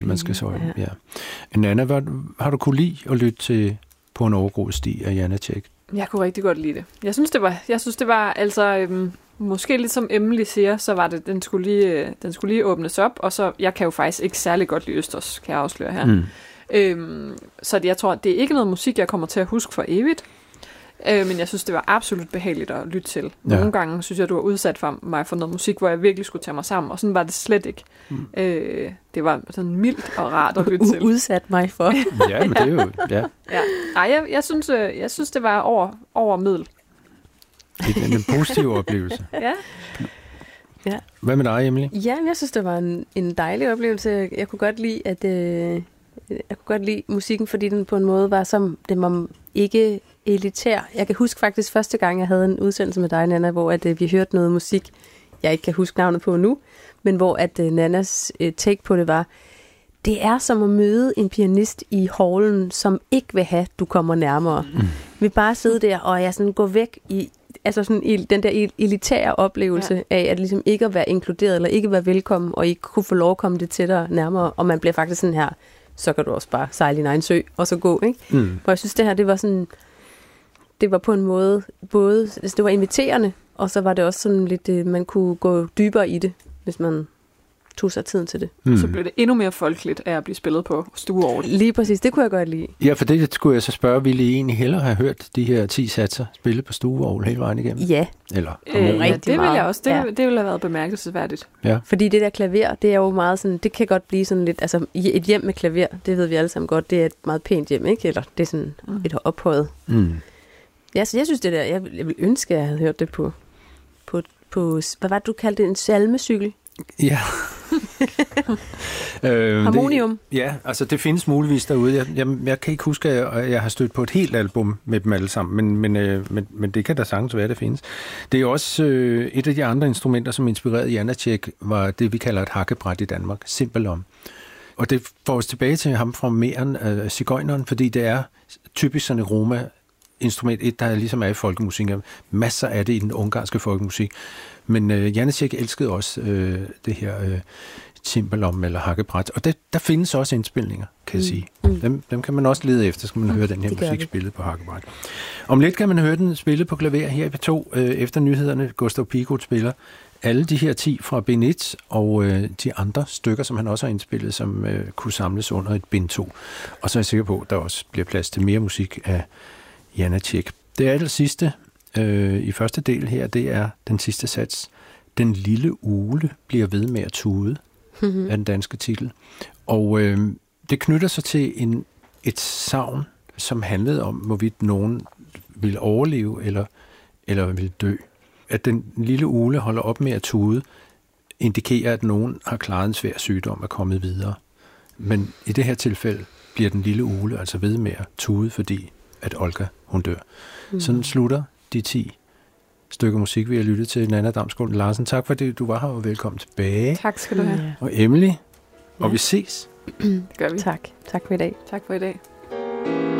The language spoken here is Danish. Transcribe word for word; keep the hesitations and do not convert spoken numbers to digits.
man skal så. Ja. Ja. Nanna, hvad, har du kunne lide at lytte til På en overgroet sti af Janáček? Jeg kunne rigtig godt lide det. Jeg synes, det var, jeg synes, det var altså... Øhm, måske lidt som Emily siger, så var det, den skulle lige, den skulle lige åbnes op, og så, jeg kan jo faktisk ikke særlig godt lide Østers, kan jeg afsløre her. Mm. Øhm, så jeg tror, det er ikke noget musik, jeg kommer til at huske for evigt, øh, men jeg synes, det var absolut behageligt at lytte til. Ja. Nogle gange synes jeg, du var udsat for mig for noget musik, hvor jeg virkelig skulle tage mig sammen, og sådan var det slet ikke. Mm. Øh, det var sådan mildt og rart at lytte til. Udsat mig for. Ja, men det er jo... Ja. Ja. Ej, jeg, jeg, synes, jeg synes, det var over, over middel. Det er en positiv oplevelse. Ja. Ja. Hvad med dig, Emily? Ja, jeg synes, det var en, en dejlig oplevelse. Jeg kunne godt lide, at øh, jeg kunne godt lide musikken, fordi den på en måde var som, den var ikke elitær. Jeg kan huske faktisk første gang, jeg havde en udsendelse med dig, Nanna, hvor at, øh, vi hørte noget musik, jeg ikke kan huske navnet på nu, men hvor at øh, Nannas øh, take på det var, det er som at møde en pianist i hallen, som ikke vil have, du kommer nærmere. Mm. Vi bare sidde der, og jeg sådan gå væk i altså sådan den der elitære oplevelse ja. Af at ligesom ikke at være inkluderet eller ikke være velkommen og ikke kunne få lov at komme det tættere nærmere, og man bliver faktisk sådan her, så kan du også bare sejle i en egen sø og så gå, ikke? Mm. For jeg synes det her, det var sådan, det var på en måde både, altså det var inviterende, og så var det også sådan lidt, man kunne gå dybere i det, hvis man tog sig tiden til det. Mm. Så blev det endnu mere folkeligt af at blive spillet på stueorgel. Lige præcis, det kunne jeg godt lide. Ja, for det skulle jeg så spørge, ville I egentlig hellere have hørt de her ti satser spillet på stueorgel hele vejen igennem? Ja. Eller øh, ja, det vil jeg også. Det, ja. det ville have været bemærkelsesværdigt. Ja. Fordi det der klaver, det er jo meget sådan, det kan godt blive sådan lidt, altså et hjem med klaver, det ved vi alle sammen godt, det er et meget pænt hjem, ikke? Eller det er sådan mm. et ophøjet. Mm. Ja, så jeg synes det der, jeg, jeg ville ønske, at jeg havde hørt det på, på, på hvad var det, du kaldte det, en salmecykel? Ja. øh, Harmonium. Det, ja, altså det findes muligvis derude. Jeg, jeg, jeg kan ikke huske, at jeg har stødt på et helt album med dem alle sammen, men, men, øh, men, men det kan da sagtens være, det findes. Det er også øh, et af de andre instrumenter, som inspirerede Janáček, var det, vi kalder et hakkebræt i Danmark, Cimbalom. Og det får os tilbage til ham fra Mähren, øh, Sigøjneren, fordi det er typisk sådan et Roma instrument, et der ligesom er i folkemusik. Masser af det i den ungarske folkemusik. Men øh, Janáček elskede også øh, det her øh, cimbalom eller hakkebræt. Og det, der findes også indspilninger, kan jeg sige. Mm. Dem, dem kan man også lede efter, så kan man høre den her musik spillet på hakkebræt. Om lidt kan man høre den spillet på klaver her i P to, øh, efter nyhederne. Gustav Pilgaard spiller alle de her ti fra bind et, og øh, de andre stykker, som han også har indspillet, som øh, kunne samles under et bind to. Og så er jeg sikker på, at der også bliver plads til mere musik af Janáček. Det er det sidste øh, i første del her, det er den sidste sats. Den lille ugle bliver ved med at tude, mm-hmm. af den danske titel. Og øh, det knytter sig til en, et sagn, som handlede om, hvorvidt nogen vil overleve eller, eller vil dø. At den lille ugle holder op med at tude, indikerer, at nogen har klaret en svær sygdom og er kommet videre. Men i det her tilfælde bliver den lille ugle altså ved med at tude, fordi at Olga, hun dør. Mm. Sådan slutter de ti stykker musik, vi har lyttet til. Nanna Damsgaard Larsen, tak for det, du var her, og velkommen tilbage. Tak skal du have. Og Emily, ja. Og vi ses. Gør vi. Tak. Tak for i dag. Tak for i dag.